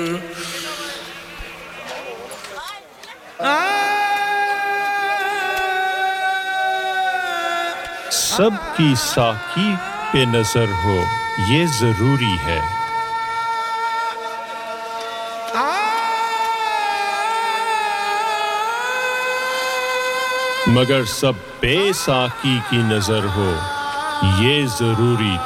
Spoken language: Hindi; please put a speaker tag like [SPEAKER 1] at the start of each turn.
[SPEAKER 1] सबकी साकी पे नजर हो ये जरूरी है मगर सब पे साकी की नजर हो ये जरूरी